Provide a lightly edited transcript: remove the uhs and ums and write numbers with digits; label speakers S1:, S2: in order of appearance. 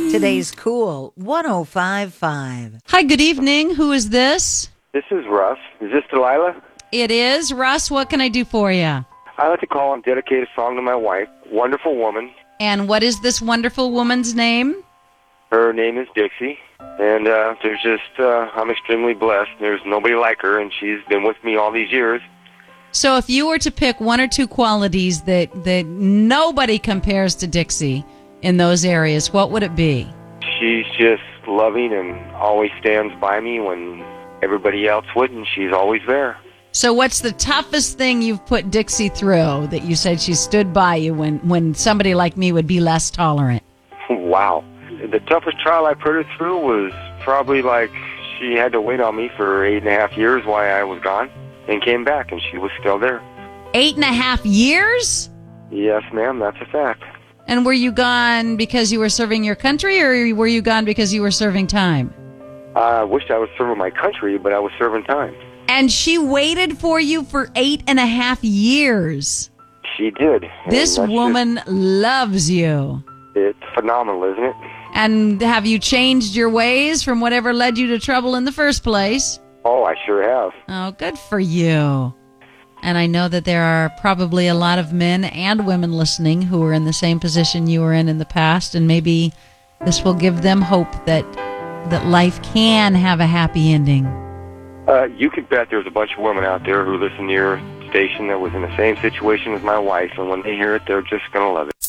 S1: Today's Cool 105.5.
S2: Hi, good evening. Who is this?
S3: This is Russ. Is this Delilah?
S2: It is. Russ, what can I do for you?
S3: I like to call and dedicate a song to my wife. Wonderful woman.
S2: And what is this wonderful woman's name?
S3: Her name is Dixie. And I'm extremely blessed. There's nobody like her, and she's been with me all these years.
S2: So if you were to pick one or two qualities that nobody compares to Dixie in those areas, what would it be?
S3: She's just loving and always stands by me when everybody else wouldn't. She's always there.
S2: So what's the toughest thing you've put Dixie through that you said she stood by you when somebody like me would be less tolerant?
S3: Wow. The toughest trial I put her through was probably like she had to wait on me for 8.5 years while I was gone and came back, and she was still there.
S2: 8.5 years?
S3: Yes, ma'am, that's a fact.
S2: And were you gone because you were serving your country, or were you gone because you were serving time?
S3: I wished I was serving my country, but I was serving time.
S2: And she waited for you for 8.5 years.
S3: She did.
S2: This woman loves you.
S3: It's phenomenal, isn't it?
S2: And have you changed your ways from whatever led you to trouble in the first place?
S3: Oh, I sure have.
S2: Oh, good for you. And I know that there are probably a lot of men and women listening who are in the same position you were in the past, and maybe this will give them hope that life can have a happy ending.
S3: You can bet there's a bunch of women out there who listen to your station that was in the same situation as my wife, and when they hear it, they're just going to love it.